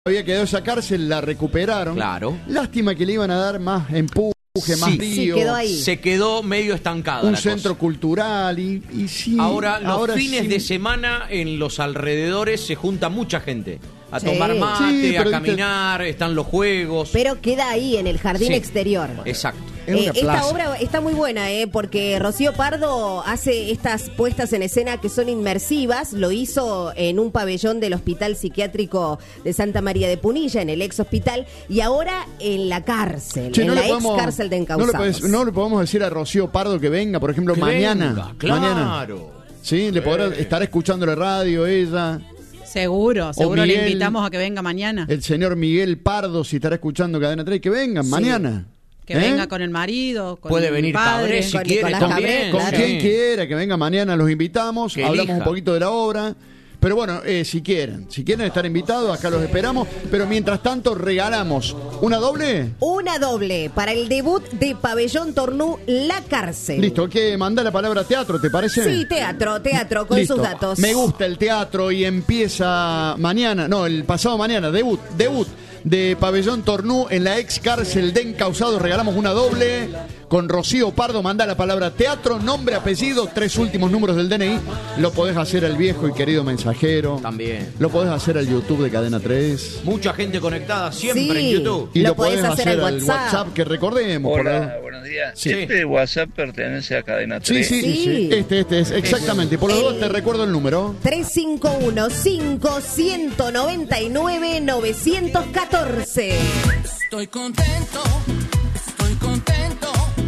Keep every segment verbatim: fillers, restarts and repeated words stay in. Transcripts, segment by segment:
Había quedado esa cárcel, la recuperaron. Claro. Lástima que le iban a dar más empuje, más Sí, río. sí, quedó ahí. Se quedó medio estancada Un la centro cosa. cultural y, y sí. Ahora, los ahora fines sí. de semana en los alrededores se junta mucha gente. A Sí. tomar mate, Sí, pero a caminar, están los juegos. Pero queda ahí, en el jardín Sí. exterior. Exacto. Es Eh, una esta plaza. obra está muy buena, eh, porque Rocío Pardo hace estas puestas en escena que son inmersivas. Lo hizo en un pabellón del Hospital Psiquiátrico de Santa María de Punilla, en el ex hospital, y ahora en la cárcel, Che, en no la le ex podemos- cárcel de no le, encausados. podés- no le podemos decir a Rocío Pardo que venga, por ejemplo, Que mañana. venga, claro. Mañana. Sí, le podrá Eh. estar escuchando la radio ella. Seguro, seguro le Miguel. invitamos a que venga mañana. El señor Miguel Pardo, si estará escuchando Cadena tres, que vengan Sí. mañana. Que ¿Eh? venga con el marido, con Puede el venir padre. Cabré si con quiere Nicolás también. Cabré, Con claro. quien quiera, que venga mañana, los invitamos, Que hablamos elija. un poquito de la obra. Pero bueno, eh, si quieren, si quieren estar invitados, acá los esperamos. Pero mientras tanto, regalamos una doble. Una doble para el debut de Pabellón Tornú, La Cárcel. Listo, que manda la palabra teatro, ¿te parece? Sí, teatro, teatro, con Listo. sus datos. Me gusta el teatro y empieza mañana, no, el pasado mañana, debut, debut de Pabellón Tornú en la ex cárcel de encausados. Regalamos una doble con Rocío Pardo. Manda la palabra teatro, nombre, apellido, tres últimos números del D N I. Lo podés hacer al viejo y querido mensajero. También. Lo podés hacer al YouTube de Cadena tres. Mucha gente conectada siempre Sí. en YouTube. Y Lo lo, podés podés hacer, hacer al al WhatsApp. WhatsApp, que recordemos. por Hola, ahí. buenos días. Sí. Este WhatsApp pertenece a Cadena Sí, tres. sí, Sí. Este, este es, exactamente. Por los El- dos te recuerdo el número. tres cinco uno, cinco nueve nueve, nueve uno cuatro. Estoy contento, estoy contento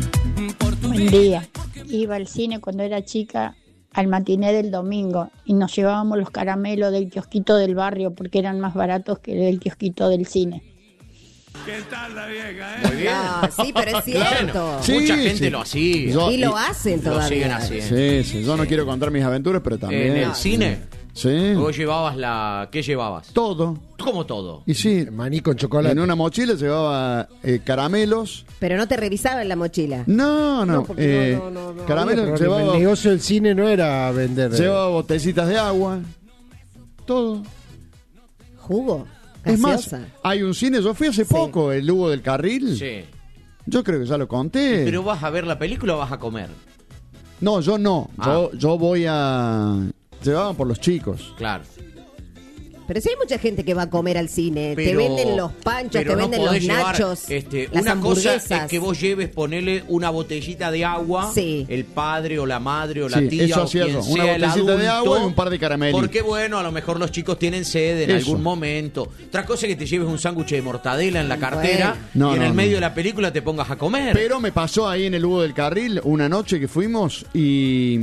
por tu Buen día. Iba al cine cuando era chica al matiné del domingo y nos llevábamos los caramelos del kiosquito del barrio porque eran más baratos que el del kiosquito del cine. Muy bien. No, sí, pero es cierto. Sí, Mucha gente sí. lo hacía. Yo- Y lo hacen Lo todavía. siguen haciendo. Sí, sí, yo no quiero contar mis aventuras, pero también. En el cine, Sí. vos llevabas la... ¿Qué llevabas? Todo. Como todo. Y sí, Maní con chocolate. en una mochila llevaba eh, caramelos. Pero no te revisaban la mochila. No, no. No, porque eh, no, no, no, no caramelos había problema. llevaba, El negocio del cine no era vender. eh, llevaba botellitas de agua. Todo. Jugo, Es más, gaseosa. hay un cine, yo fui hace Sí. poco, el Hugo del Carril. Sí. Yo creo que ya lo conté. Pero vas a ver la película o vas a comer. No, yo no. Ah. Yo, yo voy a. Llevaban por los chicos. Claro. Pero si hay mucha gente que va a comer al cine, te Pero- venden los panchos, pero te no venden los podés llevar, nachos, este, las una hamburguesas. cosa es que vos lleves, ponele una botellita de agua, Sí. el padre o la madre o la Sí, tía eso o hacía quien yo, una sea el botellita de adulto, agua y un par de caramelitos. Porque bueno, a lo mejor los chicos tienen sed en Eso. algún momento. Otra cosa es que te lleves un sándwich de mortadela en la cartera Bueno. No, y en no, el no. medio de la película te pongas a comer. Pero me pasó ahí en el Hugo del Carril una noche que fuimos y.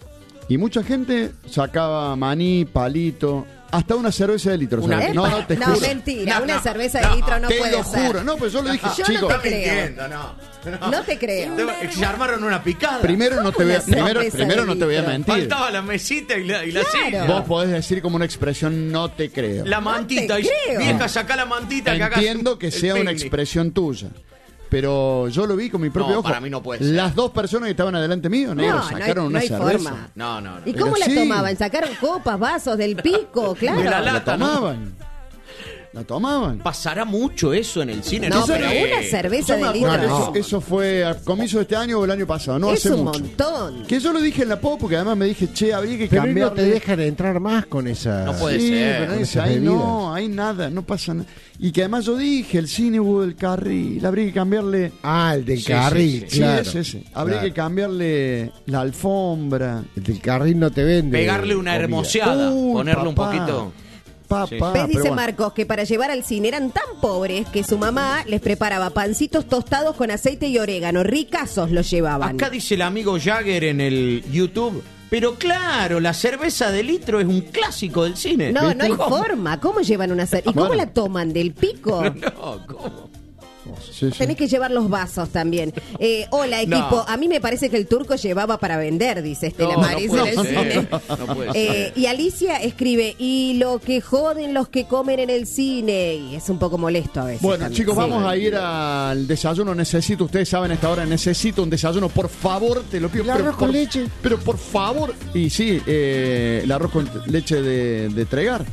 Y mucha gente sacaba maní, palito, hasta una cerveza de litro. Una- ¿sabes? No, no, te no, juro. mentira, No, una no, cerveza no, de litro no te puede lo ser. juro. No, pues yo lo dije, Yo no chicos. te creo. no. No te creo. Se armaron una picada. Primero no te voy a, ¿Cómo una primero, cerveza primero de no te voy a litro? mentir. Faltaba la mesita y la, y la Claro. silla. Vos podés decir como una expresión, no te creo. La mantita. te y- creo. Vieja, sacá la mantita que hagas Entiendo que el sea una picnic. expresión tuya. Pero yo lo vi con mi propio No, ojo. para mí no puede ser. Las dos personas que estaban adelante mío, No, negro, no hay- sacaron no una hay cerveza. forma. No, no, no. ¿Y Pero cómo la sí. tomaban? ¿Sacaron copas, vasos del pico? Claro. De la La lata, ¿no? tomaban. La tomaban. ¿Pasará mucho eso en el cine? No, ¿Qué pero sabe? una cerveza Yo me de acuerdo litro. que eso, eso fue a comienzo de este año o el año pasado, no es hace un mucho. montón. Que yo lo dije en la pop porque además me dije, che, habría que Pero ahí cambiar. no te dejan entrar más con esa. No puede Sí, ser. pero con nadie dice, esas ahí bebidas. no, hay nada, no pasa nada. Y que además yo dije, el cine hubo del carril, habría que cambiarle. Ah, el del Sí, carril, sí, Sí, claro. ese, ese. Habría Claro. que cambiarle la alfombra. El del carril no te vende. Pegarle una comida. hermoseada. Uy, ponerle un papá. poquito. Papá, Sí. ¿Ves? pero Dice bueno. Marcos que para llevar al cine eran tan pobres que su mamá les preparaba pancitos tostados con aceite y orégano. Ricazos los llevaban. Acá dice el amigo Jagger en el YouTube. Pero claro, la cerveza de litro es un clásico del cine. No, no hay ¿Cómo? forma. ¿Cómo llevan una cerveza? ¿Y cómo Bueno. la toman? ¿Del pico? No, ¿cómo? Sí, sí. Tenés que llevar los vasos también. Eh, hola, equipo. No. A mí me parece que el turco llevaba para vender, dice Estela No, no Maris puede en el ser. cine. No puede Eh, ser. y Alicia escribe, y lo que joden los que comen en el cine. Y es un poco molesto a veces. Bueno, también. chicos, Sí. vamos a ir al desayuno. Necesito, ustedes saben a esta hora, necesito un desayuno. Por favor, te lo pido. ¿El pero arroz con por- leche? Pero por favor. Y sí, eh, el arroz con leche de, de Tregar.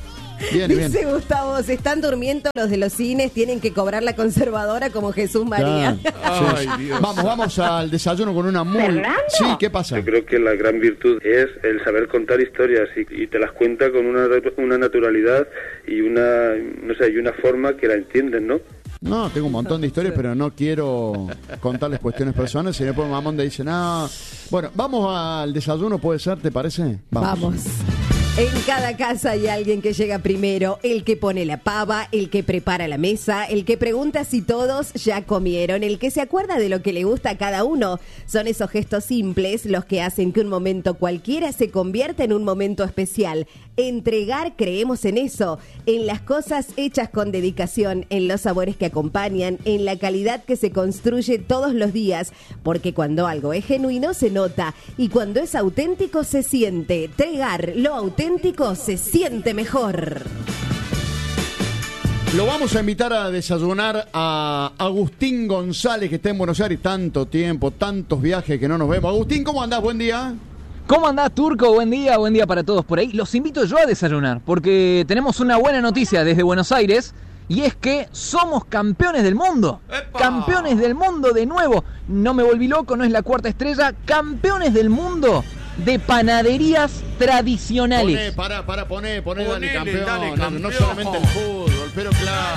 Viene, Dice viene. Gustavo, se están durmiendo los de los cines, tienen que cobrar la conservadora como Jesús María. Claro. Sí, sí. Vamos, vamos al desayuno con una muy... ¿Fernando? Sí, ¿qué pasa? Yo creo que la gran virtud es el saber contar historias y, y te las cuenta con una, una naturalidad y una, no sé, y una forma que la entienden, ¿no? No, tengo un montón de historias, pero no quiero contarles cuestiones personales. Si después Mamón te dice, no. Bueno, vamos al desayuno, ¿puede ser? ¿Te parece? Vamos. En cada casa hay alguien que llega primero, el que pone la pava, el que prepara la mesa, el que pregunta si todos ya comieron, el que se acuerda de lo que le gusta a cada uno. Son esos gestos simples los que hacen que un momento cualquiera se convierta en un momento especial. Entregar, creemos en eso, en las cosas hechas con dedicación, en los sabores que acompañan, en la calidad que se construye todos los días, porque cuando algo es genuino se nota y cuando es auténtico se siente. Tregar, lo auténtico se siente mejor. Lo vamos a invitar a desayunar a Agustín González, que está en Buenos Aires. Tanto tiempo, tantos viajes que no nos vemos. Agustín, ¿cómo andás? Buen día. ¿Cómo andás, Turco? Buen día, buen día para todos por ahí. Los invito yo a desayunar, porque tenemos una buena noticia desde Buenos Aires, y es que somos campeones del mundo. ¡Epa! Campeones del mundo de nuevo. No me volví loco, no es la cuarta estrella. Campeones del mundo de panaderías tradicionales. Poné, para, para, poné, poné, Ponele, dale campeón. dale, No, campeón. no solamente el fútbol, pero claro.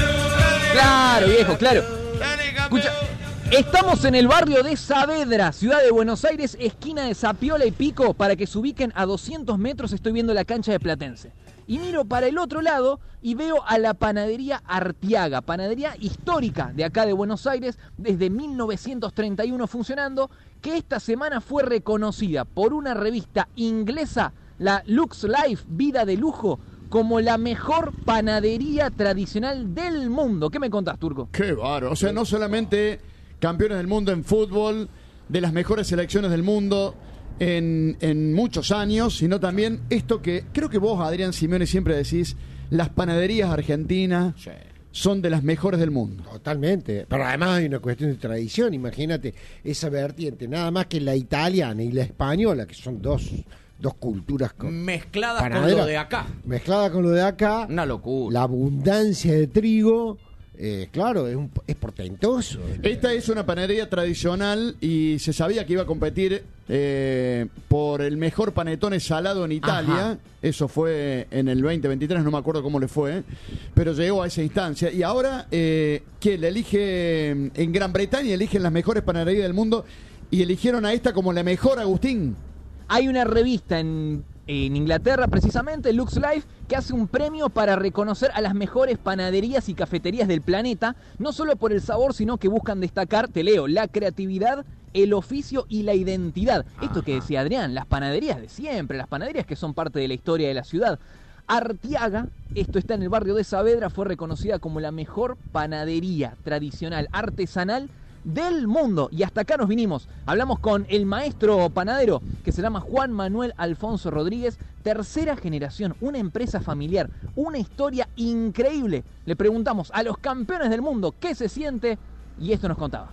Claro, viejo, claro. Escucha, estamos en el barrio de Saavedra, ciudad de Buenos Aires, esquina de Zapiola y Pico. Para que se ubiquen, a doscientos metros estoy viendo la cancha de Platense. Y miro para el otro lado y veo a la panadería Artiaga, panadería histórica de acá de Buenos Aires, desde mil novecientos treinta y uno funcionando, que esta semana fue reconocida por una revista inglesa, la Lux Life, Vida de Lujo, como la mejor panadería tradicional del mundo. ¿Qué me contás, Turco? Qué bárbaro. O sea, no solamente campeones del mundo en fútbol, de las mejores selecciones del mundo en, en muchos años, sino también esto que creo que vos, Adrián Simeone, siempre decís, las panaderías argentinas sí. son de las mejores del mundo. Totalmente, pero además hay una cuestión de tradición, imagínate esa vertiente, nada más que la italiana y la española, que son dos, dos culturas con, mezcladas con lo de acá. Mezclada con lo de acá. Una locura. La abundancia de trigo. Eh, claro, es, un, es portentoso. Esta es una panadería tradicional y se sabía que iba a competir eh, por el mejor panetone salado en Italia. Ajá. Eso fue en el veinte veintitrés, no me acuerdo cómo le fue, pero llegó a esa instancia. Y ahora, eh, que le elige en Gran Bretaña, eligen las mejores panaderías del mundo y eligieron a esta como la mejor, Agustín. Hay una revista en, en Inglaterra, precisamente, Lux Life, que hace un premio para reconocer a las mejores panaderías y cafeterías del planeta, no solo por el sabor, sino que buscan destacar, te leo, la creatividad, el oficio y la identidad. Ajá. Esto que decía Adrián, las panaderías de siempre, las panaderías que son parte de la historia de la ciudad. Artiaga, esto está en el barrio de Saavedra, fue reconocida como la mejor panadería tradicional, artesanal del mundo. Y hasta acá nos vinimos. Hablamos con el maestro panadero, que se llama Juan Manuel Alfonso Rodríguez, tercera generación, una empresa familiar, una historia increíble. Le preguntamos a los campeones del mundo qué se siente y esto nos contaba.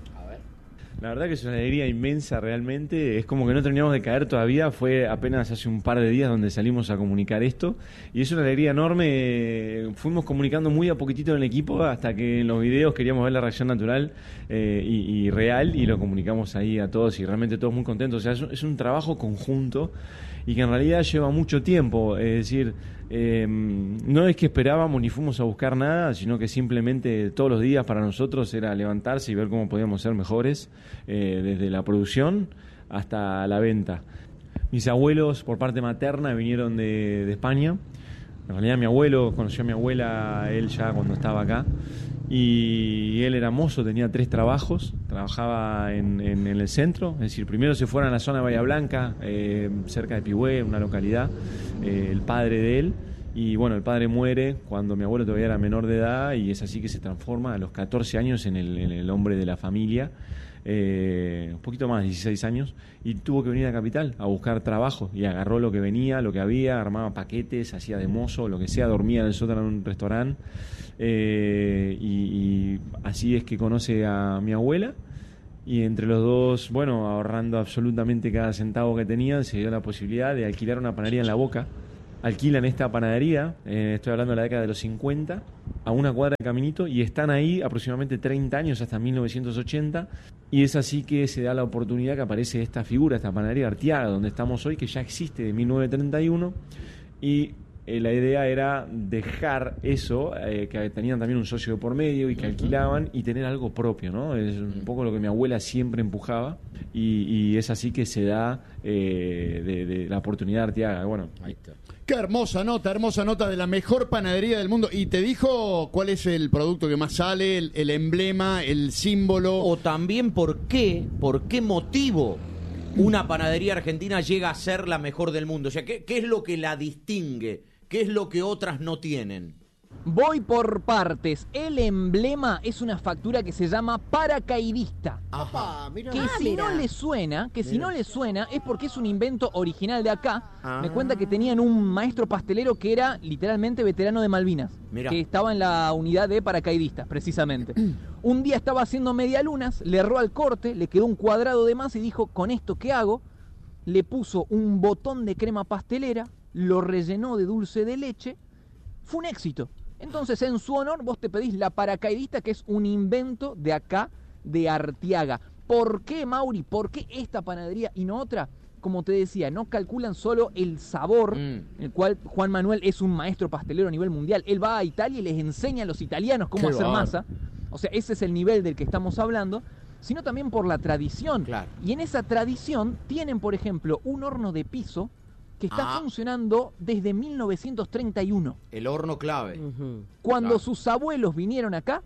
La verdad que es una alegría inmensa realmente, es como que no terminamos de caer todavía, fue apenas hace un par de días donde salimos a comunicar esto y es una alegría enorme, fuimos comunicando muy a poquitito en el equipo hasta que en los videos queríamos ver la reacción natural eh, y, y real y lo comunicamos ahí a todos y realmente todos muy contentos, o sea, es un, es un trabajo conjunto y que en realidad lleva mucho tiempo, es decir, eh, no es que esperábamos ni fuimos a buscar nada, sino que simplemente todos los días para nosotros era levantarse y ver cómo podíamos ser mejores, eh, desde la producción hasta la venta. Mis abuelos por parte materna vinieron de, de España, en realidad mi abuelo conoció a mi abuela, él ya cuando estaba acá, y él era mozo, tenía tres trabajos, trabajaba en, en, en el centro, es decir, primero se fueron a la zona de Bahía Blanca, eh, cerca de Pigüé, una localidad, eh, el padre de él, y bueno, el padre muere cuando mi abuelo todavía era menor de edad y es así que se transforma a los catorce años en el, en el hombre de la familia, eh, un poquito más, dieciséis años, y tuvo que venir a Capital a buscar trabajo y agarró lo que venía, lo que había, armaba paquetes, hacía de mozo, lo que sea, dormía en el sótano en un restaurante. Eh, y, y así es que conoce a mi abuela y entre los dos, bueno, ahorrando absolutamente cada centavo que tenían, se dio la posibilidad de alquilar una panadería en La Boca, alquilan esta panadería, eh, estoy hablando de la década de los cincuenta, a una cuadra de Caminito, y están ahí aproximadamente treinta años, hasta mil novecientos ochenta, y es así que se da la oportunidad que aparece esta figura, esta panadería Arteaga, donde estamos hoy, que ya existe de mil novecientos treinta y uno, y eh, la idea era dejar eso, eh, que tenían también un socio de por medio y que alquilaban, y tener algo propio, ¿no? Es un poco lo que mi abuela siempre empujaba, y, y es así que se da eh, de, de la oportunidad de Arteaga. Bueno, ahí está. Qué hermosa nota, hermosa nota de la mejor panadería del mundo. ¿Y te dijo cuál es el producto que más sale, el, el emblema, el símbolo? O también por qué, por qué motivo una panadería argentina llega a ser la mejor del mundo. O sea, ¿qué, qué es lo que la distingue? ¿Qué es lo que otras no tienen? Voy por partes. El emblema es una factura que se llama paracaidista. Ajá, mira. Que Ah, si mira. no le suena, que si Mira. no le suena es porque es un invento original de acá. Ah. Me cuenta que tenían un maestro pastelero que era literalmente veterano de Malvinas, Mirá. que estaba en la unidad de paracaidistas, precisamente. Un día estaba haciendo medialunas, le erró al corte, le quedó un cuadrado de más y dijo, ¿con esto qué hago? Le puso un botón de crema pastelera, lo rellenó de dulce de leche. Fue un éxito. Entonces, en su honor, vos te pedís la paracaidista, que es un invento de acá, de Arteaga. ¿Por qué, Mauri? ¿Por qué esta panadería y no otra? Como te decía, no calculan solo el sabor, Mm. el cual Juan Manuel es un maestro pastelero a nivel mundial. Él va a Italia y les enseña a los italianos cómo Qué hacer bárbaro. masa. O sea, ese es el nivel del que estamos hablando, sino también por la tradición. Claro. Y en esa tradición tienen, por ejemplo, un horno de piso que está Ah. funcionando desde mil novecientos treinta y uno. El horno clave. Ujú. Cuando Claro. sus abuelos vinieron acá,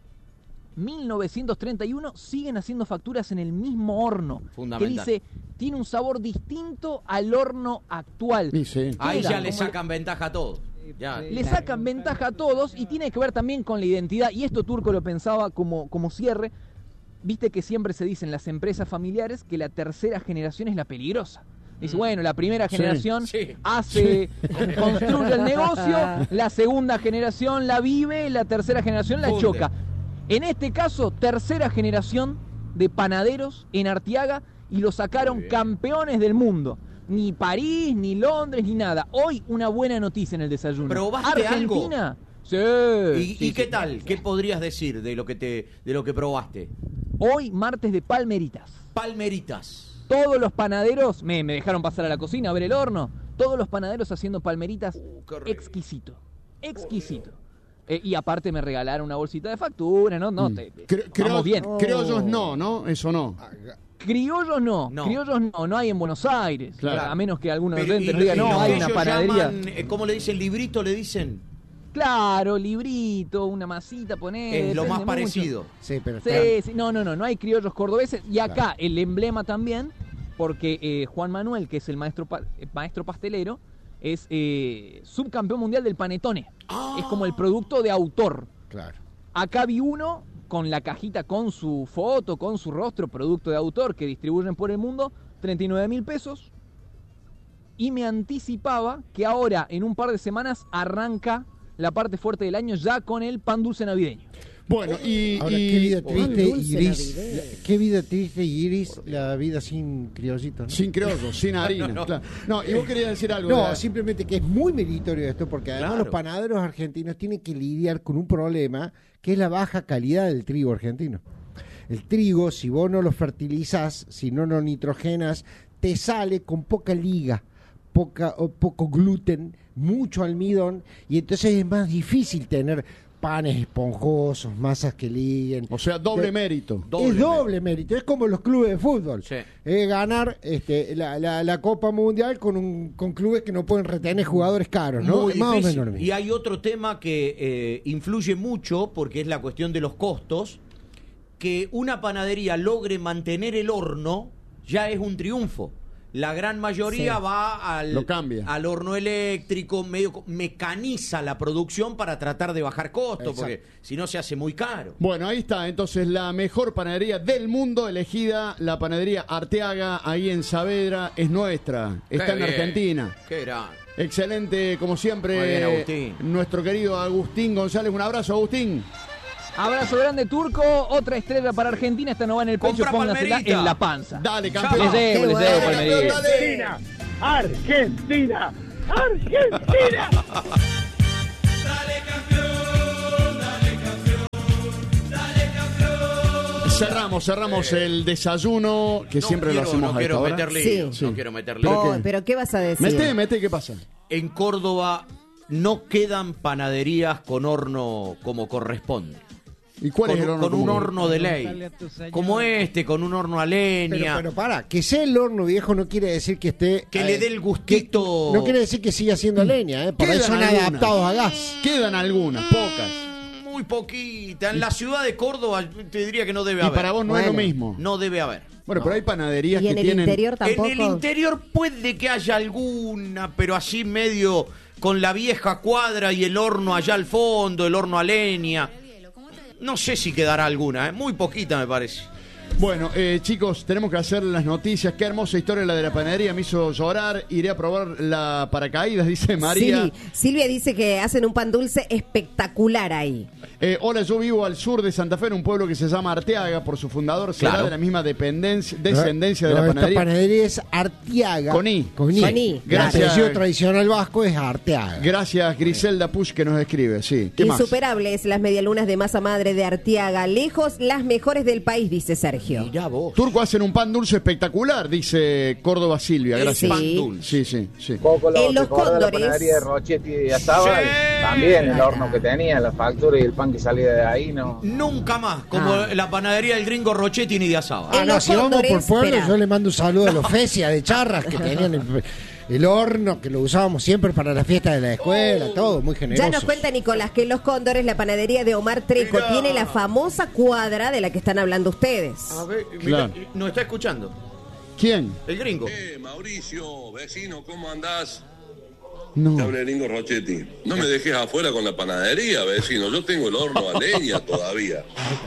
mil novecientos treinta y uno, siguen haciendo facturas en el mismo horno. Fundamental. Que dice, tiene un sabor distinto al horno actual. Sí, sí. Ahí Queda ya le como- sacan ventaja a todos. Ya. Le sacan ventaja a todos y tiene que ver también con la identidad. Y esto Turco lo pensaba como, como cierre. Viste que siempre se dice en las empresas familiares que la tercera generación es la peligrosa. Dice, bueno, la primera Sí, generación sí. hace, construye el negocio, la segunda generación la vive, la tercera generación la Funde. choca. En este caso, tercera generación de panaderos en Arteaga y lo sacaron campeones del mundo. Ni París, ni Londres, ni nada. Hoy una buena noticia en el desayuno. ¿Probaste Argentina. Sí. ¿Y, sí, y qué sí. tal? ¿Qué podrías decir de lo que te, de lo que probaste? Hoy martes de palmeritas. Palmeritas. Todos los panaderos, me, me dejaron pasar a la cocina a ver el horno, todos los panaderos haciendo palmeritas, Uh, qué rico. exquisito, exquisito. Eh, y aparte me regalaron una bolsita de factura, ¿no? No, te, te- Cre- vamos creo- bien. Criollos no, ¿no? Eso no. Criollos no, No. criollos no, no hay en Buenos Aires. Claro. A menos que alguno de Pero, los y- oyentes nos diga, y lo no, que hay una ellos panadería. llaman, eh, ¿cómo le dicen? ¿Librito le dicen? Claro, librito, una masita, poner. Es lo más depende mucho. parecido. Sí, pero está- Sí, sí, no, no, no, no hay criollos cordobeses. Y acá el emblema también, porque eh, Juan Manuel, que es el maestro pa- eh, maestro pastelero, es eh, subcampeón mundial del panetone. Ah. Es como el producto de autor. Claro. Acá vi uno con la cajita con su foto, con su rostro, producto de autor que distribuyen por el mundo, treinta y nueve mil pesos. Y me anticipaba que ahora, en un par de semanas, arranca la parte fuerte del año ya con el pan dulce navideño. Bueno, y... Ahora, y- qué vida Oh, triste, dulce Iris. navideño. La- Qué vida triste, Iris, la vida sin criollito, ¿no? Sin criollos, sin harina. No, no. Claro. No, y vos querías decir algo. No, de- simplemente que es muy meritorio esto, porque además Claro. los panaderos argentinos tienen que lidiar con un problema que es la baja calidad del trigo argentino. El trigo, si vos no lo fertilizás, si no lo nitrogenas, te sale con poca liga, poca, o poco gluten, mucho almidón, y entonces es más difícil tener panes esponjosos, masas que liguen. O sea, doble De- mérito. Doble es doble mérito, es como los clubes de fútbol. Sí. Eh, ganar este, la, la, la Copa Mundial con un con clubes que no pueden retener jugadores caros, ¿no? Muy Es más o difícil. menos lo mismo. Y hay otro tema que eh, influye mucho, porque es la cuestión de los costos, que una panadería logre mantener el horno ya es un triunfo. La gran mayoría Sí. va al, Lo cambia. al horno eléctrico, medio co- mecaniza la producción para tratar de bajar costos, Exacto. porque si no se hace muy caro. Bueno, ahí está, entonces la mejor panadería del mundo elegida, la panadería Arteaga, ahí en Saavedra, es nuestra, está Qué en bien. Argentina. Qué gran. Excelente, como siempre, Muy bien, Agustín. nuestro querido Agustín González. Un abrazo, Agustín. Abrazo grande, Turco. Otra estrella para Argentina. Esta no va en el pecho, Compra póngasela palmerita. en la panza. Dale, Le campeón. llevo, le Qué llevo bueno, palmerita. campeón, dale. Argentina, Argentina, Argentina. Argentina. Cerramos, cerramos el desayuno que No siempre quiero, lo hacemos no a quiero esta hora. meterle, Sí. no Sí. quiero meterle. ¿Pero Oh, qué? pero ¿qué vas a decir? Mete, mete, ¿qué pasa? En Córdoba no quedan panaderías con horno como corresponde. ¿Y cuál con, es el horno? con un común? horno de ley. Como este, con un horno a Pero, leña. pero para, que sea el horno viejo no quiere decir que esté... que eh, le dé el gustito. No quiere decir que siga siendo leña, ¿eh? Por ahí Quedan son algunas. adaptados a gas. Quedan algunas, pocas. Muy poquita. En la ciudad de Córdoba te diría que no debe Y haber. para vos no es lo Bueno. mismo. No debe haber. Bueno, No. pero hay panaderías ¿Y que en el tienen... interior tampoco? En el interior puede que haya alguna, pero así medio con la vieja cuadra y el horno allá al fondo, el horno a leña. No sé si quedará alguna, ¿eh? Muy poquita me parece. Bueno, eh, chicos, tenemos que hacer las noticias. Qué hermosa historia la de la panadería, me hizo llorar. Iré a probar la paracaídas, dice María. Sí, Silvia dice que hacen un pan dulce espectacular ahí. Eh, hola, yo vivo al sur de Santa Fe, en un pueblo que se llama Arteaga, por su fundador. Será Claro. de la misma dependencia, descendencia No, de la esta panadería. panadería es Arteaga. Con I. Con I. Con I, El gracias. apellido tradicional vasco es Arteaga. Gracias, Griselda Push, que nos escribe. Sí. ¿Qué más? Insuperables las medialunas de masa madre de Arteaga. Lejos las mejores del país, dice Sergio. Mirá vos. Turco hacen un pan dulce espectacular, dice Córdoba Silvia. El Gracias. pan dulce. Sí, sí, sí. En los cóndores. de Rochetti de Azábal, Sí. también el horno que tenía, la factura y el pan que salía de ahí, no. Nunca más, como Ah. la panadería del gringo Rochetti ni de Asaba. Ah, En no, los si vamos por cóndores, pueblo, espera. yo le mando un saludo a los Fesia de Charras que tenían el, el horno que lo usábamos siempre para la fiesta de la escuela, todo muy generoso. Ya nos cuenta Nicolás que en Los Cóndores la panadería de Omar Treco Mirá. tiene la famosa cuadra de la que están hablando ustedes. A ver, mira, Claro. nos está escuchando. ¿Quién? El gringo. Eh, Mauricio, vecino, ¿cómo andás? No. Te habla el gringo Rochetti. No me dejes afuera con la panadería, vecino. Yo tengo el horno a leña todavía.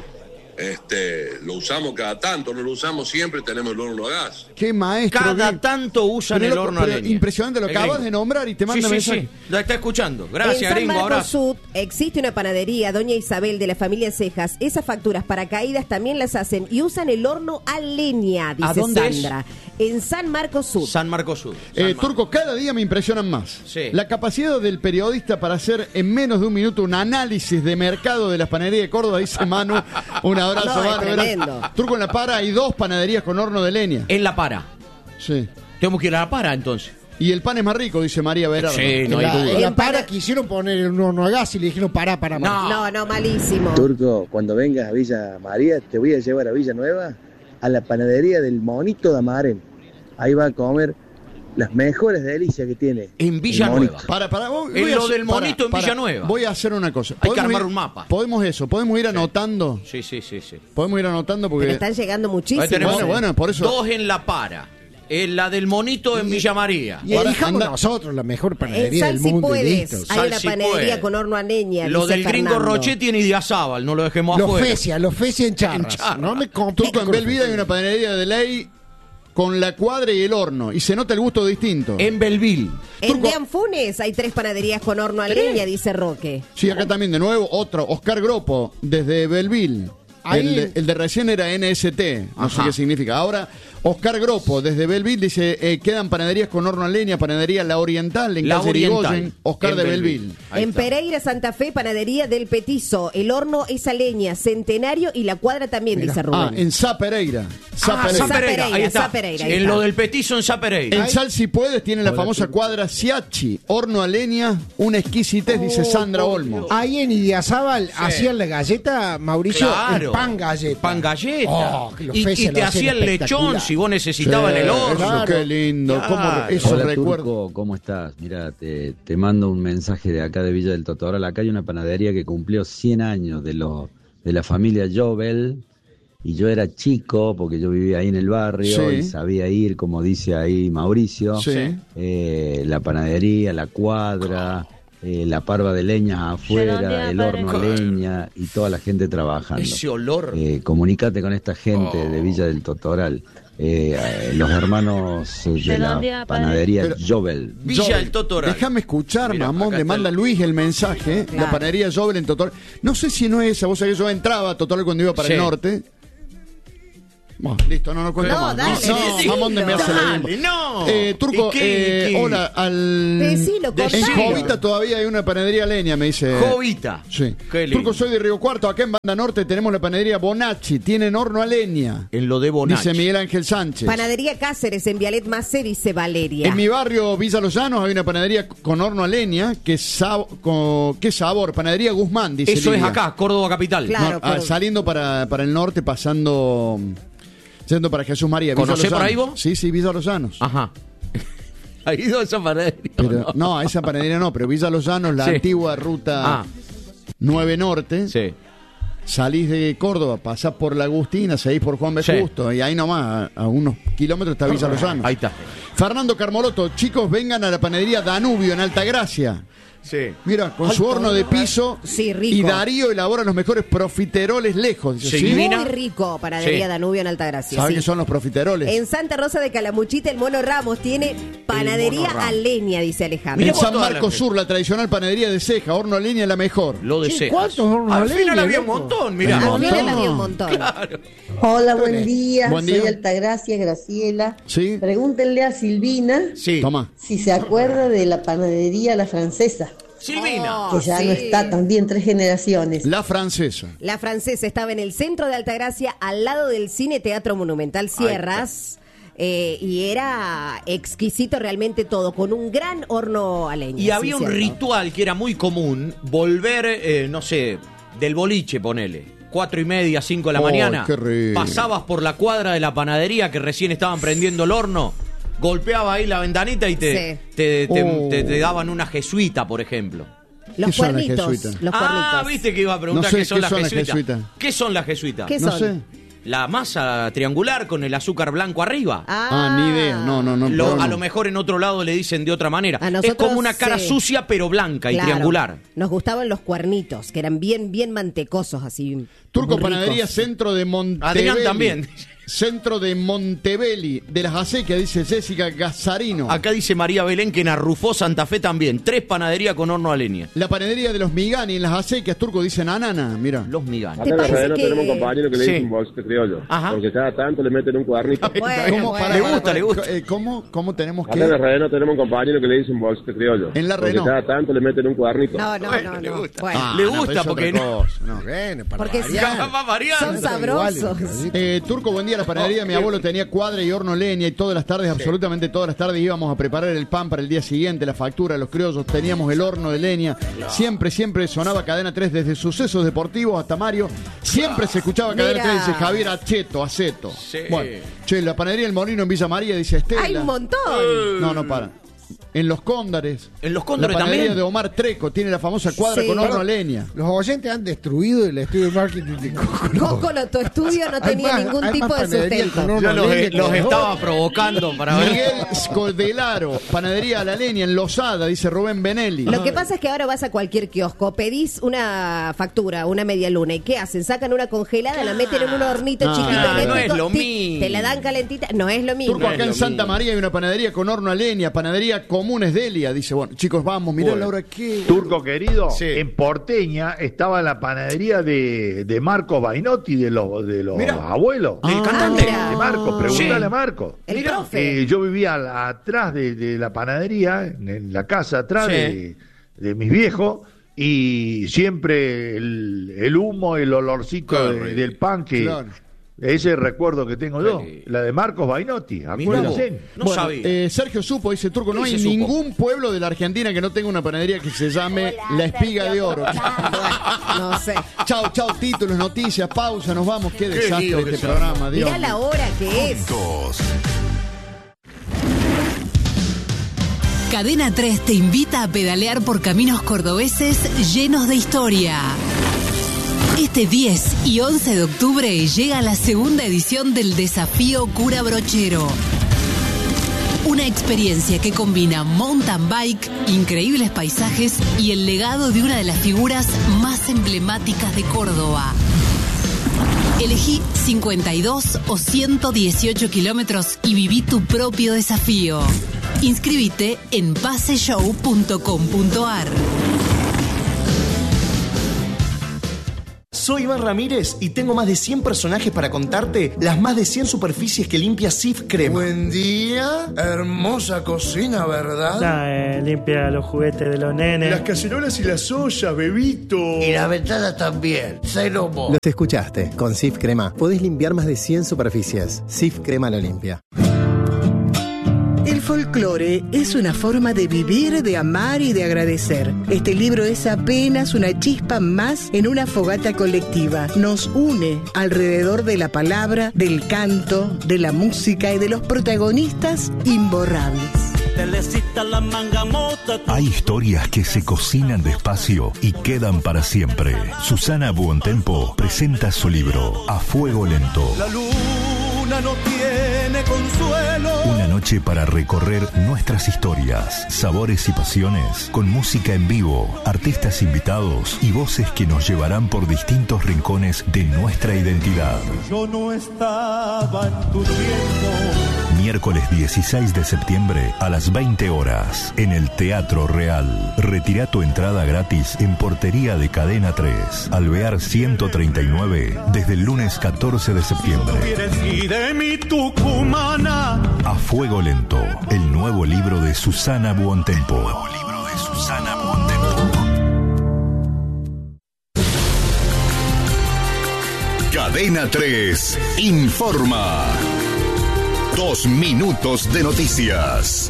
Este, lo usamos cada tanto, no lo usamos siempre, tenemos el horno a gas. Qué maestro. Cada Gringo. tanto usan Pero el lo- horno a pero leña. impresionante, lo El acabas gringo. de nombrar y te manda sí, sí, mensaje. sí, lo está escuchando. En Gracias, San gringo, Marcos abrazo. Sud existe una panadería, Doña Isabel, de la familia Cejas. Esas facturas para caídas también las hacen y usan el horno a leña, dice ¿A dónde es? Sandra. En San Marcos Sud. San Marcos Sur. Eh, Turco, cada día me impresionan más. Sí. La capacidad del periodista para hacer en menos de un minuto un análisis de mercado de las panaderías de Córdoba, dice Manu. Un abrazo, No, es Manu. Gracias. tremendo. Turco, en La Para hay dos panaderías con horno de leña. En La Para. Sí. Tenemos que ir a La Para entonces. Y el pan es más rico, dice María Berardo. Sí, no En hay la, duda. en la En para para- quisieron poner un horno a gas y le dijeron pará, pará, pará. No. No, no, malísimo. Turco, cuando vengas a Villa María, te voy a llevar a Villa Nueva, a la panadería del Monito de Amarén. Ahí va a comer las mejores delicias que tiene. En Villa el Monito. Nueva. Para, para, voy, En voy a lo hacer- del monito en para, Villanueva. Voy a hacer una cosa. Hay que ¿Podemos armar ir- un mapa. Podemos eso, podemos ir anotando. Sí, sí, sí, sí. Podemos ir anotando porque. Pero están llegando Ahí muchísimos. tenemos Bueno, bueno, por eso- dos en La Para. En la del monito en Villa María. Y elijamos anda- nosotros la mejor En panadería Sal del si mundo. y puedes. listo. Hay Sal una si panadería puede. con horno a leña. Lo dice del gringo Fernando. Rochetti ni de Azábal, no lo dejemos Los afuera. Fesia, los Fesia en Charras. En Charras. No me Turco, compliques en con Belvida los- hay una panadería de ley con la cuadra y el horno. Y se nota el gusto distinto. En Belville. En Turco- Deanfunes hay tres panaderías con horno a leña, dice Roque. Sí, acá también de nuevo otro, Oscar Gropo, desde Belville. Ahí- El, de- el de recién era N S T, no sé Ajá. qué significa. Ahora, Oscar Gropo, desde Belville, dice, eh, quedan panaderías con horno a leña, panadería La Oriental, en La calle Oriental, Irigoyen, Oscar en de Belville. Belville. Ahí En está. Pereira, Santa Fe, panadería del Petizo. El horno es a leña, Centenario y la cuadra también, dice Rubén. Ah, en Sa Pereira. Sa Ah, Pereira. Sa Pereira, ahí está. Sa Pereira, ahí en está. lo del petizo en Sa Pereira. En Sal si puedes tiene la famosa cuadra Siachi, horno a leña, una exquisitez, dice Sandra Olmo. Ahí en Idiazábal hacían la galleta, Mauricio, Claro. el pan galleta. Pan galleta. Oh, que los y, Fesia y lo te hacían hacía el lechón espectacular. si vos necesitabas Sí, el horno. claro. Qué lindo, cómo Claro. esos Hola recuerdos. Turco, ¿cómo estás? Mira, te, te mando un mensaje de acá de Villa del Totoral. Acá hay una panadería que cumplió cien años de, lo, de la familia Jobel. Y yo era chico porque yo vivía ahí en el barrio Sí. y sabía ir, como dice ahí Mauricio. Sí. Eh, la panadería, la cuadra, eh, la parva de leñas afuera, el horno a leña y toda la gente trabajando. Ese olor. Eh, comunicate con esta gente Oh. de Villa del Totoral. Eh, eh, los hermanos eh, de Feliz la día, padre. panadería Pero- Jobel. Villa Jobel, del Totoral. Déjame escuchar, Mira, mamón, acá le está manda el- Luis el mensaje. Claro. La panadería Jobel en Totoral. No sé si no es esa, vos sabés que yo entraba a Totoral cuando iba para Sí. el norte. Bueno, listo, no, no cuenta No, más. dale, no, decilo. jamón de me hace la Dale, lengua. no. Eh, Turco, ¿Y qué, eh, qué? hola, al... Decilo, En contalo. Jovita todavía hay una panadería leña, me dice. Jovita. Sí. Qué lindo. Turco, soy de Río Cuarto. Acá en Banda Norte tenemos la panadería Bonacci. Tienen horno a leña. En lo de Bonacci. Dice Miguel Ángel Sánchez. Panadería Cáceres en Vialet Macé, dice Valeria. En mi barrio Villa Los Llanos hay una panadería con horno a leña. ¿Qué, sab- con- qué sabor? Panadería Guzmán, dice Eso es Lidia. acá, Córdoba Capital. Claro. No, ah, Córdoba. saliendo para, para el norte, pasando... Yendo para Jesús María. Villa ¿Conocés Los por ahí Llanos. vos? Sí, sí, Villa Los Llanos. Ajá. ¿Ha ido a esa panadería? Pero, no, a esa panadería no, pero Villa Los Llanos, la Sí. antigua ruta Ah, nueve Norte. sí. Salís de Córdoba, pasás por La Agustina, seguís por Juan B. Sí. Justo, y ahí nomás, a, a unos kilómetros está Villa Los Llanos. Ahí está. Fernando Carmoloto, chicos, vengan a la panadería Danubio en Altagracia. Sí. Mira, con su horno de piso. Sí, rico. Y Darío elabora los mejores profiteroles lejos. Dice, Sí, ¿sí? divina. Muy rico, panadería Sí. Danubio en Altagracia. ¿Saben sí. qué son los profiteroles? En Santa Rosa de Calamuchita, el Mono Ramos tiene panadería Mono Ramos. a leña, dice Alejandro. Mirá En vos San toda Marcos la- Sur, la tradicional panadería de Ceja, horno a leña la mejor. Lo de Che, cejas. ¿cuántos hornos a Al final leña, había un loco? montón, mirá. Un Al final montón. había un montón. Claro. Hola, buen día. Buen día. Soy Altagracia, Graciela. Sí. Pregúntenle a Silvina Sí. Toma. si se acuerda de la panadería La Francesa, Silvina. Oh, que ya sí. no está también tres generaciones. La francesa. La francesa estaba en el centro de Altagracia, al lado del Cine Teatro Monumental Sierras. eh, y era exquisito realmente todo, con un gran horno a leña. Y sí, había un cierto. ritual que era muy común, volver, eh, no sé, del boliche, ponele. Cuatro y media, cinco de la Oh, mañana. qué rico. Pasabas por la cuadra de la panadería que recién estaban prendiendo el horno. Golpeaba ahí la ventanita y te, Sí. te, te- Oh. te- te daban una jesuita, por ejemplo. Los ¿Qué son las cuernitos. jesuitas? Los Ah, cuernitos. viste que iba a preguntar No sé, qué son ¿qué las son las jesuitas. jesuitas? ¿Qué son las jesuitas? ¿Qué No son? sé. La masa triangular con el azúcar blanco arriba. Ah, ni idea. No, no, no. Lo- pero no. A lo mejor en otro lado le dicen de otra manera. A Es nosotros, como una cara sí. sucia pero blanca y Claro. triangular. Nos gustaban los cuernitos, que eran bien, bien mantecosos, así. Turco muy Panadería ricos. Centro de Montebelli. Adrián también. Centro de Montebelli, de las acequias, dice Jessica Gazzarino. Acá dice María Belén que en Arrufó, Santa Fe también. Tres panaderías con horno a leña. La panadería de los Migani en las acequias, Turco, dice Nanana. Mira. Los Migani. ¿Te Acá en la parece radio que- tenemos un compañero que le Sí. dice un bolsito criollo. Ajá. Porque cada tanto le meten un cuadernito. Bueno, ¿Cómo, bueno. Pará, Le pará, gusta, pará. le gusta. Eh, ¿Cómo, ¿Cómo tenemos Acá en la que...? radio tenemos un compañero que le dice un bolsito criollo. En la Porque Renault. cada tanto le meten un cuadernito. No, no, Bueno, no, le no. gusta. Bueno, Ah, Le no, gusta pero es porque otra no- cosa, no. Bueno, para Porque variar. Va variando. son Son iguales, sabrosos. los Eh, Turco, buen día. La panadería, mi abuelo tenía cuadra y horno leña y todas las tardes, absolutamente todas las tardes íbamos a preparar el pan para el día siguiente, la factura, los criollos, teníamos el horno de leña. Siempre, siempre sonaba Cadena tres desde sucesos deportivos hasta Mario. Siempre se escuchaba Cadena Mira. tres, dice Javier Acheto, Aceto. Sí. Bueno, che, la panadería El Molino en Villa María, dice Estela. Hay un montón. No, no, para. En Los Cóndores. En Los Cóndores La panadería también. de Omar Treco tiene la famosa cuadra Sí. con horno a leña. Los oyentes han destruido el estudio de marketing de Coco. Cocolo, tu estudio no Hay tenía más- ningún hay tipo más de panaderías sustento. con horno Yo a los, leña que los de estaba hoy. provocando para ver. Miguel Scoldelaro, panadería a la leña en Losada, dice Rubén Benelli. Lo que pasa es que ahora vas a cualquier kiosco, pedís una factura, una media luna, ¿y qué hacen? Sacan una congelada, la meten en un hornito Ah, chiquito no eléctrico, es lo tic, mismo. te la dan calentita, no es lo mismo. Turco, No acá es en lo Santa mismo. María hay una panadería con horno a leña, panadería Comunes Delia. Dice, bueno, chicos, vamos, mirá Bueno. Laura, qué... Turco querido, Sí. en Porteña estaba la panadería de, de Marcos Bainotti, de los, de los Mirá. abuelos. El Ah, cantante. mira. De Marcos, pregúntale Sí. a Marcos. El Mirá, profe. Eh, yo vivía a- atrás de, de la panadería, en, en la casa atrás Sí. de, de mis viejos, y siempre el, el humo, el olorcito Qué de- rico. del pan, que Claro. ese recuerdo que tengo Qué yo, lindo. la de Marcos Bainotti, Mirá acuérdense. vos. No Bueno, sabía. eh, Sergio Supo dice, Turco, no ¿Qué hay dice Supo? ningún pueblo de la Argentina que no tenga una panadería que se llame La Espiga de Oro. No sé. Chau, chau, títulos, noticias, pausa, nos vamos. Qué Qué desastre lío que este se programa, Dios. Mirá la hora que es. Cadena tres te invita a pedalear por caminos cordobeses llenos de historia. Este diez y once de octubre llega la segunda edición del Desafío Cura Brochero. Una experiencia que combina mountain bike, increíbles paisajes y el legado de una de las figuras más emblemáticas de Córdoba. Elegí cincuenta y dos o ciento dieciocho kilómetros y viví tu propio desafío. Inscríbete en paseshow punto com punto ar. Soy Iván Ramírez y tengo más de cien personajes para contarte las más de cien superficies que limpia Cif Crema. Buen día, hermosa cocina, ¿verdad? Nah, eh, limpia los juguetes de los nenes. Las cacerolas y las ollas, bebito. Y las ventanas también, cero mo. Los escuchaste, con Cif Crema podés limpiar más de cien superficies. Cif Crema lo limpia. El folclore es una forma de vivir, de amar y de agradecer. Este libro es apenas una chispa más en una fogata colectiva. Nos une alrededor de la palabra, del canto, de la música y de los protagonistas imborrables. Hay historias que se cocinan despacio y quedan para siempre. Susana Buontempo presenta su libro A Fuego Lento. La luna no tiene consuelo. Una noche para recorrer nuestras historias, sabores y pasiones, con música en vivo, artistas invitados y voces que nos llevarán por distintos rincones de nuestra identidad. Yo no estaba en tu tiempo. Miércoles dieciséis de septiembre a las veinte horas en el Teatro Real. Retira tu entrada gratis en portería de Cadena tres, Alvear ciento treinta y nueve, desde el lunes catorce de septiembre. Y de mi Tucumana. A Fuego Lento, el nuevo libro de Susana Buontempo. El nuevo libro de Susana Buontempo. Cadena tres informa. Dos minutos de noticias.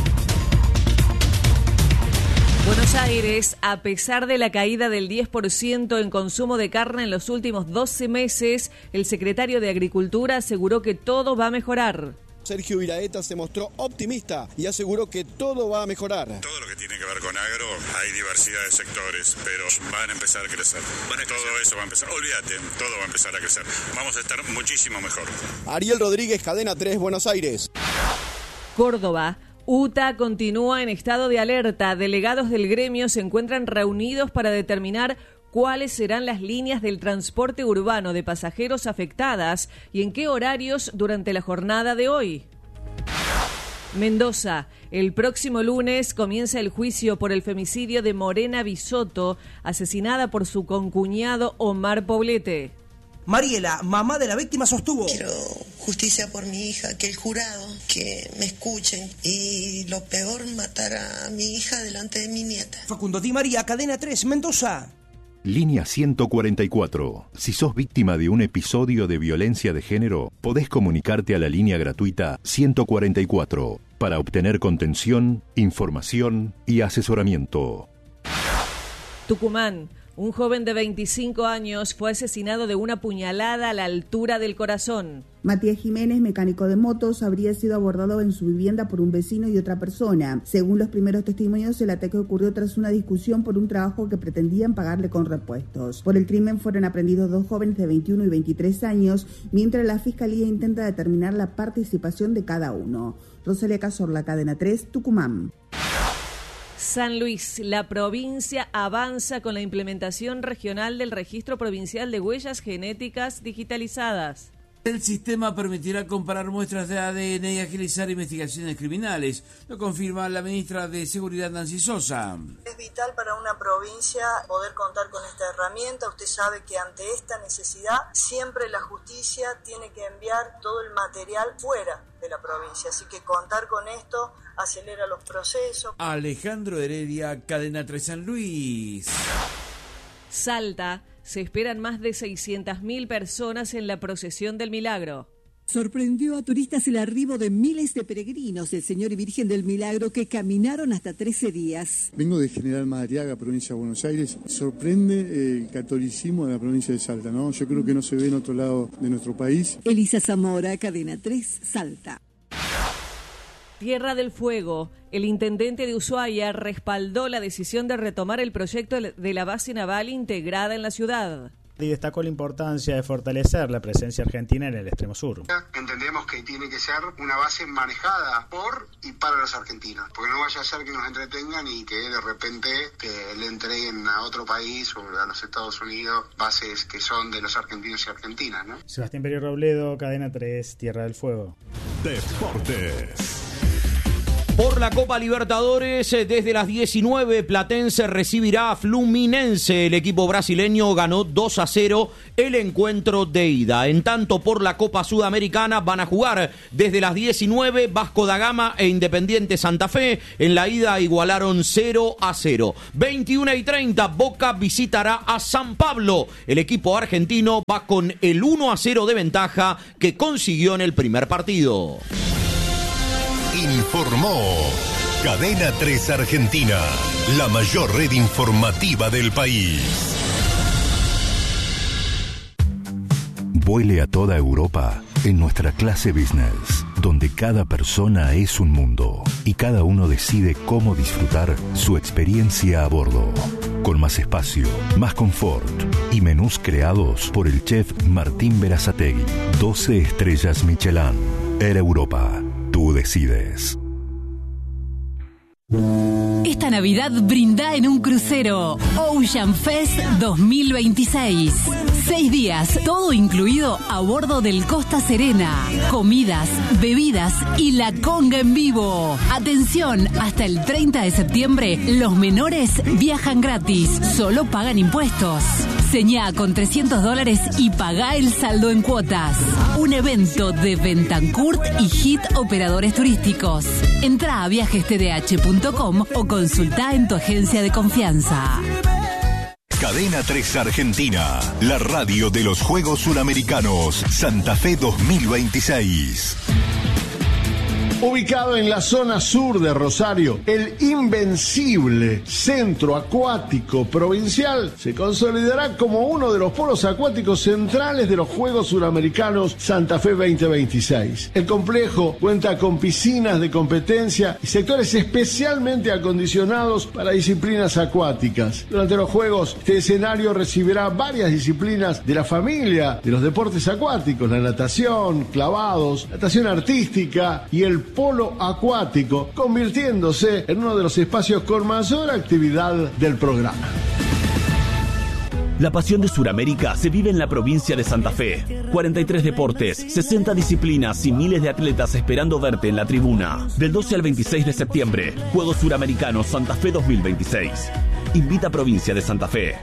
Buenos Aires, a pesar de la caída del diez por ciento en consumo de carne en los últimos doce meses, el secretario de Agricultura aseguró que todo va a mejorar. Sergio Viraeta se mostró optimista y aseguró que todo va a mejorar. Todo lo que tiene que ver con agro, hay diversidad de sectores, pero van a empezar a crecer. Van a crecer. Todo eso va a empezar. Olvídate, todo va a empezar a crecer. Vamos a estar muchísimo mejor. Ariel Rodríguez, Cadena tres, Buenos Aires. Córdoba. U T A continúa en estado de alerta. Delegados del gremio se encuentran reunidos para determinar cuáles serán las líneas del transporte urbano de pasajeros afectadas y en qué horarios durante la jornada de hoy. Mendoza. El próximo lunes comienza el juicio por el femicidio de Morena Bisotto, asesinada por su concuñado Omar Poblete. Mariela, mamá de la víctima, sostuvo: quiero justicia por mi hija, que el jurado, que me escuchen y lo peor, matar a mi hija delante de mi nieta. Facundo Di María, Cadena tres, Mendoza. Línea ciento cuarenta y cuatro. Si sos víctima de un episodio de violencia de género, podés comunicarte a la línea gratuita ciento cuarenta y cuatro para obtener contención, información y asesoramiento. Tucumán. Un joven de veinticinco años fue asesinado de una puñalada a la altura del corazón. Matías Jiménez, mecánico de motos, habría sido abordado en su vivienda por un vecino y otra persona. Según los primeros testimonios, el ataque ocurrió tras una discusión por un trabajo que pretendían pagarle con repuestos. Por el crimen fueron aprendidos dos jóvenes de veintiuno y veintitrés años, mientras la Fiscalía intenta determinar la participación de cada uno. Rosalia Cazorla, Cadena tres, Tucumán. San Luis, la provincia avanza con la implementación regional del Registro Provincial de Huellas Genéticas Digitalizadas. El sistema permitirá comparar muestras de A D N y agilizar investigaciones criminales, lo confirma la ministra de Seguridad, Nancy Sosa. Es vital para una provincia poder contar con esta herramienta. Usted sabe que ante esta necesidad siempre la justicia tiene que enviar todo el material fuera de la provincia, así que contar con esto acelera los procesos. Alejandro Heredia, Cadena tres, San Luis. Salta. Se esperan más de seiscientas mil personas en la procesión del Milagro. Sorprendió a turistas el arribo de miles de peregrinos del Señor y Virgen del Milagro que caminaron hasta trece días. Vengo de General Madariaga, provincia de Buenos Aires. Sorprende el catolicismo de la provincia de Salta, ¿no? Yo creo que no se ve en otro lado de nuestro país. Elisa Zamora, Cadena tres, Salta. Tierra del Fuego. El intendente de Ushuaia respaldó la decisión de retomar el proyecto de la base naval integrada en la ciudad. Y destacó la importancia de fortalecer la presencia argentina en el extremo sur. Entendemos que tiene que ser una base manejada por y para los argentinos, porque no vaya a ser que nos entretengan y que de repente que le entreguen a otro país o a los Estados Unidos bases que son de los argentinos y argentinas, ¿no? Sebastián Peri Robledo, Cadena tres, Tierra del Fuego. Deportes. Por la Copa Libertadores, desde las diecinueve, Platense recibirá a Fluminense. El equipo brasileño ganó dos a cero el encuentro de ida. En tanto, por la Copa Sudamericana van a jugar desde las diecinueve, Vasco da Gama e Independiente Santa Fe. En la ida igualaron cero a cero. veintiuna y treinta, Boca visitará a San Pablo. El equipo argentino va con el uno a cero de ventaja que consiguió en el primer partido. Informó Cadena tres Argentina, la mayor red informativa del país. Vuele a toda Europa en nuestra clase business, donde cada persona es un mundo y cada uno decide cómo disfrutar su experiencia a bordo. Con más espacio, más confort y menús creados por el chef Martín Berazategui. doce estrellas Michelin. Air Europa. Tú decides. Esta Navidad brinda en un crucero. Ocean Fest dos mil veintiséis. Seis días, todo incluido a bordo del Costa Serena. Comidas, bebidas y la conga en vivo. Atención, hasta el treinta de septiembre, los menores viajan gratis. Solo pagan impuestos. Señá con trescientos dólares y pagá el saldo en cuotas. Un evento de Bentancourt y Hit Operadores Turísticos. Entrá a viajes t d h punto com o consultá en tu agencia de confianza. Cadena tres Argentina, la radio de los Juegos Suramericanos Santa Fe dos mil veintiséis. Ubicado en la zona sur de Rosario, el invencible Centro Acuático Provincial se consolidará como uno de los polos acuáticos centrales de los Juegos Suramericanos Santa Fe veinte veintiséis. El complejo cuenta con piscinas de competencia y sectores especialmente acondicionados para disciplinas acuáticas. Durante los Juegos, este escenario recibirá varias disciplinas de la familia de los deportes acuáticos: la natación, clavados, natación artística y el polo acuático, convirtiéndose en uno de los espacios con mayor actividad del programa. La pasión de Suramérica se vive en la provincia de Santa Fe. cuarenta y tres deportes, sesenta disciplinas y miles de atletas esperando verte en la tribuna. Del doce al veintiséis de septiembre, Juegos Suramericanos Santa Fe dos mil veintiséis. Invita a Provincia de Santa Fe.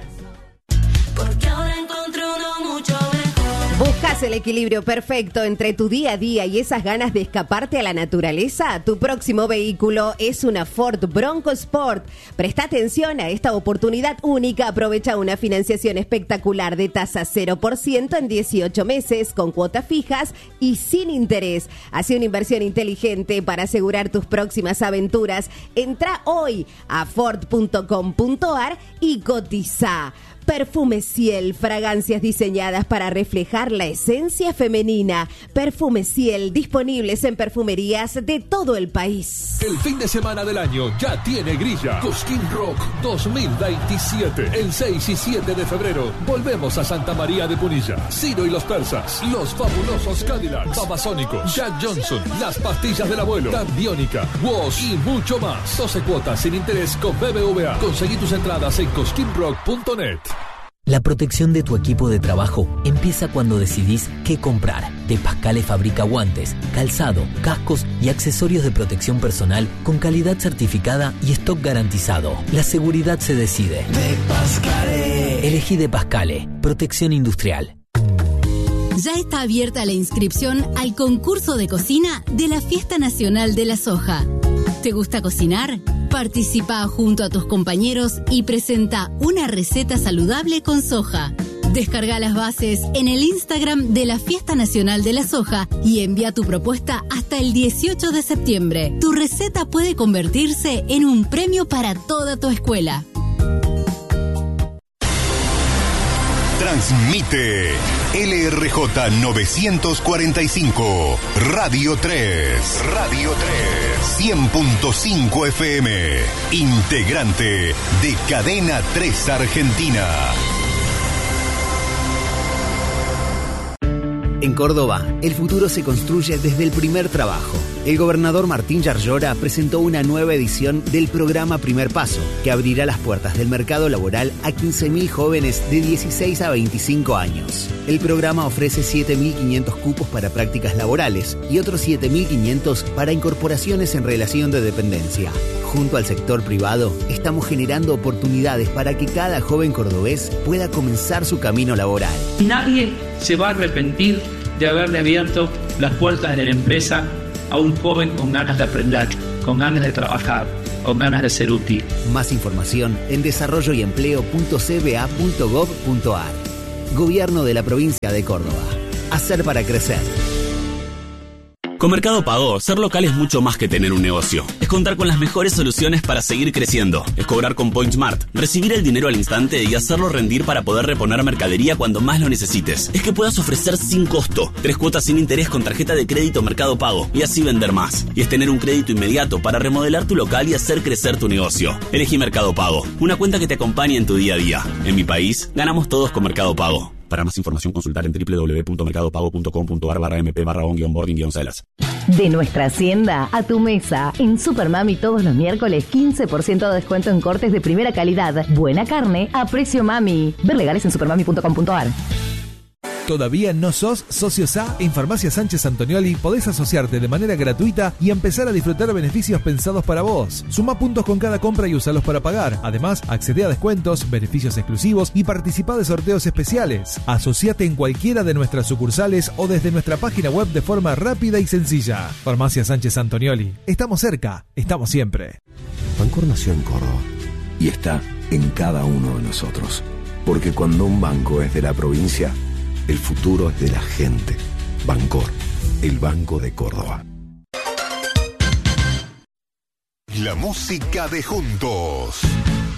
¿Buscas el equilibrio perfecto entre tu día a día y esas ganas de escaparte a la naturaleza? Tu próximo vehículo es una Ford Bronco Sport. Presta atención a esta oportunidad única. Aprovecha una financiación espectacular de tasa cero por ciento en dieciocho meses, con cuotas fijas y sin interés. Hace una inversión inteligente para asegurar tus próximas aventuras. Entra hoy a ford punto com punto a r y cotiza. Perfume Ciel, fragancias diseñadas para reflejar la esencia femenina. Perfume Ciel, disponibles en perfumerías de todo el país. El fin de semana del año ya tiene grilla. Cosquín Rock dos mil veintisiete. El seis y siete de febrero volvemos a Santa María de Punilla. Ciro y los Persas, Los Fabulosos Cadillacs, Babasónicos, Jack Johnson, Las Pastillas del Abuelo, Dan Biónica, Woz y mucho más. doce cuotas sin interés con B B V A. Conseguí tus entradas en cosquín rock punto net. La protección de tu equipo de trabajo empieza cuando decidís qué comprar. De Pascale fabrica guantes, calzado, cascos y accesorios de protección personal con calidad certificada y stock garantizado. La seguridad se decide. De Pascale. Elegí De Pascale. Protección industrial. Ya está abierta la inscripción al concurso de cocina de la Fiesta Nacional de la Soja. ¿Te gusta cocinar? Participa junto a tus compañeros y presenta una receta saludable con soja. Descarga las bases en el Instagram de la Fiesta Nacional de la Soja y envía tu propuesta hasta el dieciocho de septiembre. Tu receta puede convertirse en un premio para toda tu escuela. Transmite L R J novecientos cuarenta y cinco, Radio tres. Radio tres. cien punto cinco F M. Integrante de Cadena tres Argentina. En Córdoba, el futuro se construye desde el primer trabajo. El gobernador Martín Yarlora presentó una nueva edición del programa Primer Paso, que abrirá las puertas del mercado laboral a quince mil jóvenes de dieciséis a veinticinco años. El programa ofrece siete mil quinientos cupos para prácticas laborales y otros siete mil quinientos para incorporaciones en relación de dependencia. Junto al sector privado, estamos generando oportunidades para que cada joven cordobés pueda comenzar su camino laboral. Nadie se va a arrepentir de haberle abierto las puertas de la empresa a un joven con ganas de aprender, con ganas de trabajar, con ganas de ser útil. Más información en desarrollo y empleo punto c b a punto gov punto a r. Gobierno de la provincia de Córdoba. Hacer para crecer. Con Mercado Pago, ser local es mucho más que tener un negocio. Es contar con las mejores soluciones para seguir creciendo. Es cobrar con PointSmart, recibir el dinero al instante y hacerlo rendir para poder reponer mercadería cuando más lo necesites. Es que puedas ofrecer sin costo, tres cuotas sin interés con tarjeta de crédito Mercado Pago y así vender más. Y es tener un crédito inmediato para remodelar tu local y hacer crecer tu negocio. Elegí Mercado Pago, una cuenta que te acompañe en tu día a día. En mi país, ganamos todos con Mercado Pago. Para más información, consultar en w w w punto mercado pago punto com punto a r barra m p barra on guion boarding guion celas. De nuestra hacienda a tu mesa. En Supermami todos los miércoles quince por ciento de descuento en cortes de primera calidad. Buena carne a precio mami. Ver legales en supermami punto com punto a r. ¿Todavía no sos socio S A? En Farmacia Sánchez Antonioli podés asociarte de manera gratuita y empezar a disfrutar beneficios pensados para vos. Suma puntos con cada compra y usalos para pagar. Además, accede a descuentos, beneficios exclusivos y participa de sorteos especiales. Asociate en cualquiera de nuestras sucursales o desde nuestra página web de forma rápida y sencilla. Farmacia Sánchez Antonioli. Estamos cerca, estamos siempre. Bancor nació en Córdoba y está en cada uno de nosotros. Porque cuando un banco es de la provincia, el futuro es de la gente. Bancor, el Banco de Córdoba. La música de Juntos.